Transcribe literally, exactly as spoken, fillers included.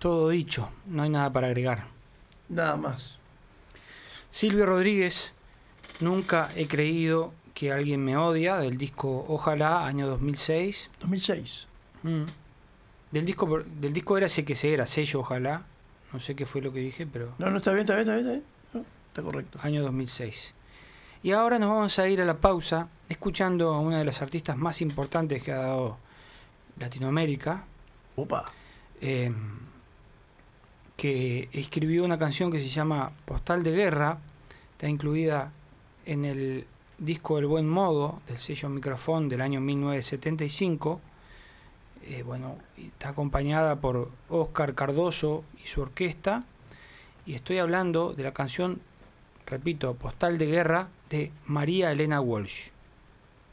todo dicho, no hay nada para agregar. Nada más. Silvio Rodríguez, Nunca he creído que alguien me odia, del disco Ojalá, año dos mil seis. dos mil seis. Mm. Del disco del disco era ese que se era, sello Ojalá. No sé qué fue lo que dije, pero... No, no, está bien, está bien, está bien. Está, bien. No, está correcto. Año dos mil seis. Y ahora nos vamos a ir a la pausa escuchando a una de las artistas más importantes que ha dado Latinoamérica. Opa. Eh, que escribió una canción que se llama Postal de Guerra. Está incluida en el disco El Buen Modo del sello Microfón del año mil novecientos setenta y cinco. Eh, bueno, está acompañada por Óscar Cardoso y su orquesta, y estoy hablando de la canción, repito, Postal de Guerra, de María Elena Walsh.